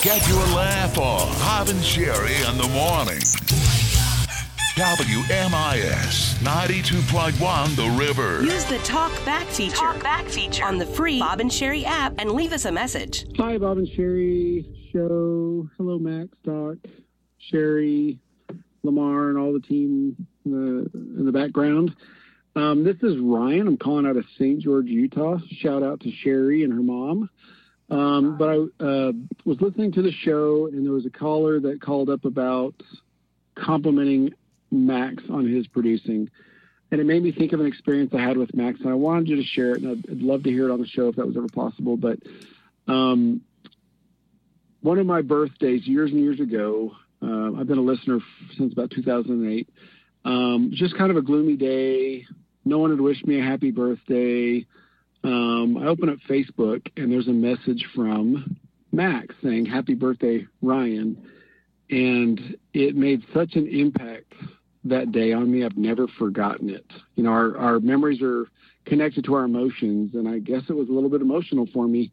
Get your laugh on. Bob and Sherry in the morning. WMIS 92.1 The River. Use the Talk Back feature on the free Bob and Sherry app and leave us a message. Hi, Bob and Sherry show. Hello, Max, Doc, Sherry, Lamar, and all the team in the background. This is Ryan. I'm calling out of St. George, Utah. Shout out to Sherry and her mom. But I was listening to the show, and there was a caller that called up about complimenting Max on his producing. And it made me think of an experience I had with Max, and I wanted you to share it, and I'd love to hear it on the show if that was ever possible. But one of my birthdays years and years ago, I've been a listener since about 2008, just kind of a gloomy day. No one had wished me a happy birthday. I open up Facebook, and there's a message from Max saying, "Happy birthday, Ryan." And it made such an impact that day on me. I've never forgotten it. You know, our memories are connected to our emotions, and I guess it was a little bit emotional for me.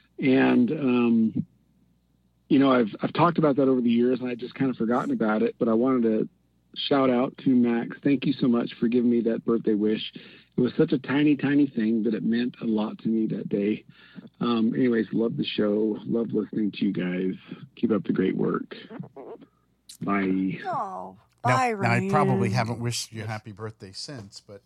And, you know, I've talked about that over the years, and I just kind of forgotten about it, but I wanted to shout out to Max. Thank you so much for giving me that birthday wish. It was such a tiny, tiny thing, but it meant a lot to me that day. Anyways, love the show. Love listening to you guys. Keep up the great work. Bye. Oh, bye, Ryan. Now, I probably haven't wished you a happy birthday since, but...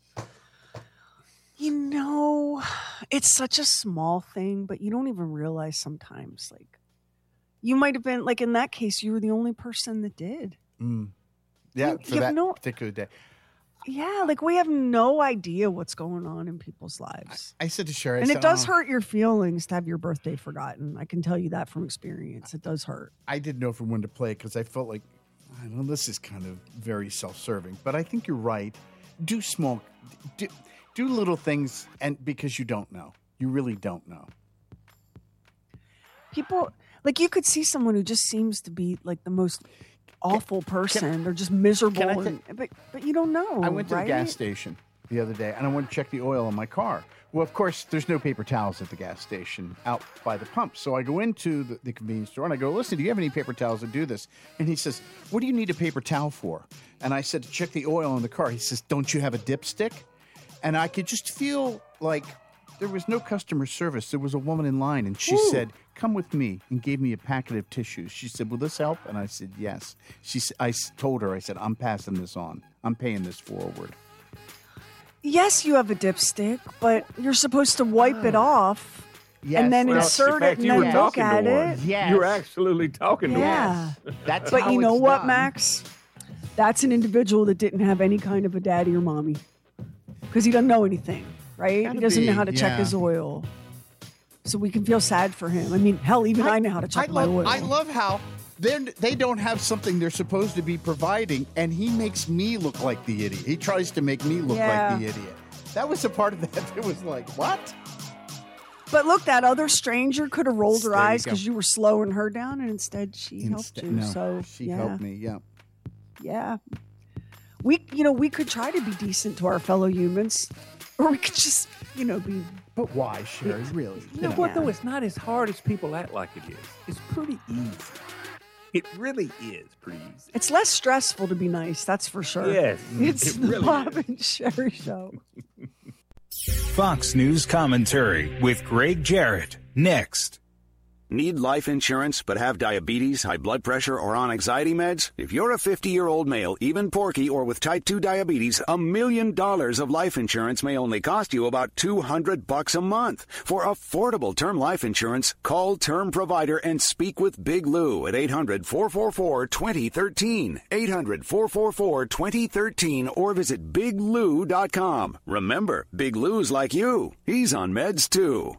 You know, it's such a small thing, but you don't even realize sometimes, like, you might have been, like, in that case, you were the only person that did. Yeah, for that particular day. Yeah, like we have no idea what's going on in people's lives. I said to Sherry, and it does hurt your feelings to have your birthday forgotten. I can tell you that from experience. It does hurt. I didn't know if we wanted to play it because I felt like, I don't know, this is kind of very self-serving. But I think you're right. Do little things, and because you don't know. You really don't know. People, like you could see someone who just seems to be like the most awful person. They're just miserable. But you don't know. I went to the gas station the other day, and I wanted to check the oil on my car. Well, of course, there's no paper towels at the gas station out by the pump. So I go into the convenience store, and I go, "Listen, do you have any paper towels to do this?" And he says, "What do you need a paper towel for?" And I said, "To check the oil in the car." He says, "Don't you have a dipstick?" And I could just feel like there was no customer service. There was a woman in line, and she said, "Come with me," and gave me a packet of tissues. She said, "Will this help?" And I said, "Yes." I told her, I said, "I'm passing this on. I'm paying this forward." Yes, you have a dipstick, but you're supposed to wipe it off and then insert it and then look at it. Yes. You were absolutely talking to us. That's but how you know it's what, done. Max? That's an individual that didn't have any kind of a daddy or mommy because he doesn't know anything, right? He doesn't know how to check his oil. So we can feel sad for him. I mean, hell, even I know how to check my oil. I love how they don't have something they're supposed to be providing, and he makes me look like the idiot. He tries to make me look like the idiot. That was a part of that. It was like, what? But look, that other stranger could have rolled her eyes because you were slowing her down, and instead she helped you. No, so she helped me. Yeah. Yeah. We could try to be decent to our fellow humans, or we could just, be. But why, Sherry? Really? You know what, though? It's not as hard as people act like it is. It's pretty easy. It really is pretty easy. It's less stressful to be nice, that's for sure. Yes. It's it the really Bob is. and Sherry Show. Fox News commentary with Greg Jarrett. Next. Need life insurance but have diabetes, high blood pressure, or on anxiety meds? If you're a 50-year-old male, even porky, or with type 2 diabetes, $1 million of life insurance may only cost you about $200 a month. For affordable term life insurance, call Term Provider and speak with Big Lou at 800-444-2013. 800-444-2013 or visit biglou.com. Remember, Big Lou's like you. He's on meds too.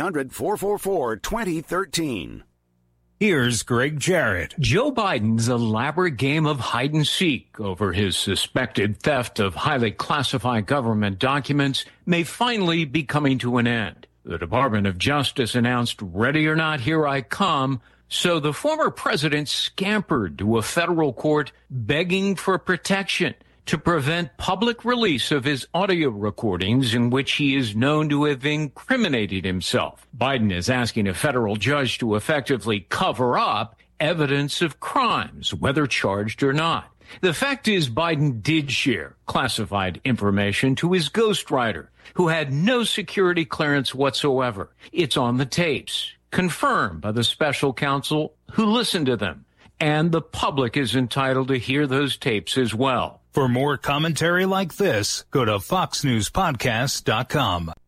800-444-2013. Here's Greg Jarrett. Joe Biden's elaborate game of hide and seek over his suspected theft of highly classified government documents may finally be coming to an end. The Department of Justice announced, "Ready or not, here I come." So the former president scampered to a federal court begging for protection to prevent public release of his audio recordings in which he is known to have incriminated himself. Biden is asking a federal judge to effectively cover up evidence of crimes, whether charged or not. The fact is, Biden did share classified information to his ghostwriter, who had no security clearance whatsoever. It's on the tapes, confirmed by the special counsel who listened to them. And the public is entitled to hear those tapes as well. For more commentary like this, go to foxnewspodcast.com.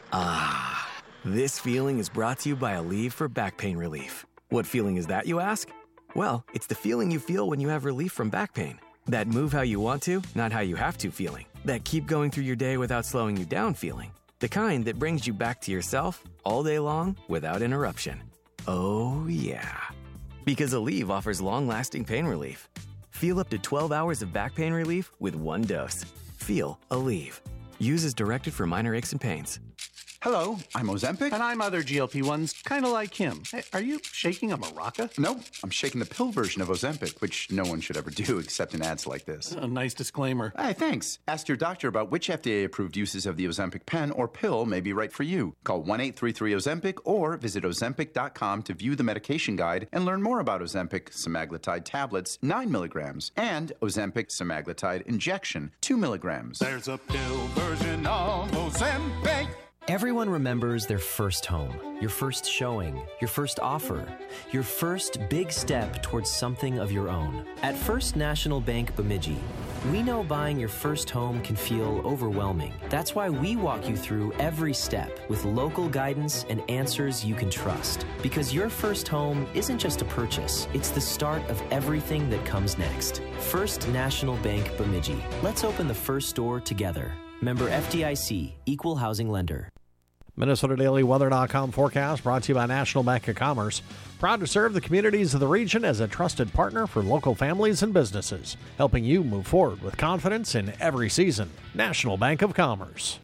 This feeling is brought to you by Aleve for back pain relief. What feeling is that, you ask? Well, it's the feeling you feel when you have relief from back pain. That move how you want to, not how you have to feeling. That keep going through your day without slowing you down feeling. The kind that brings you back to yourself all day long without interruption. Oh, yeah. Because Aleve offers long-lasting pain relief. Feel up to 12 hours of back pain relief with one dose. Feel Aleve. Use as directed for minor aches and pains. Hello, I'm Ozempic. And I'm other GLP-1s, kind of like him. Hey, are you shaking a maraca? No, I'm shaking the pill version of Ozempic, which no one should ever do except in ads like this. A nice disclaimer. Hey, thanks. Ask your doctor about which FDA-approved uses of the Ozempic pen or pill may be right for you. Call 1-833-OZEMPIC or visit Ozempic.com to view the medication guide and learn more about Ozempic semaglutide tablets, 9 milligrams, and Ozempic semaglutide injection, 2 milligrams. There's a pill version of Ozempic. Everyone remembers their first home, your first showing, your first offer, your first big step towards something of your own. At First National Bank Bemidji, we know buying your first home can feel overwhelming. That's why we walk you through every step with local guidance and answers you can trust. Because your first home isn't just a purchase, it's the start of everything that comes next. First National Bank Bemidji. Let's open the first door together. Member FDIC, Equal Housing Lender. MinnesotaDailyWeather.com forecast brought to you by National Bank of Commerce. Proud to serve the communities of the region as a trusted partner for local families and businesses, helping you move forward with confidence in every season. National Bank of Commerce.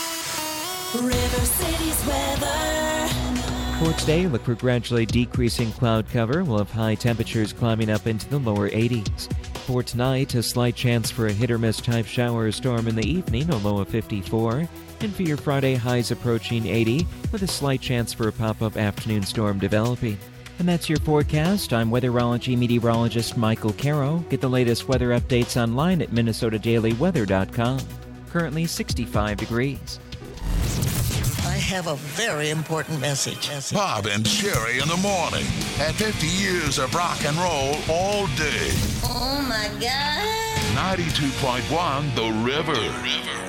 River City's weather. For today, look for gradually decreasing cloud cover. We'll have high temperatures climbing up into the lower 80s. For tonight, a slight chance for a hit-or-miss type shower or storm in the evening, a low of 54. And for your Friday, highs approaching 80, with a slight chance for a pop-up afternoon storm developing. And that's your forecast. I'm weatherology meteorologist Michael Caro. Get the latest weather updates online at MinnesotaDailyWeather.com. Currently 65 degrees. I have a very important message. Bob and Sherry in the morning. At 50 years of rock and roll all day. Oh, my God. 92.1 The River.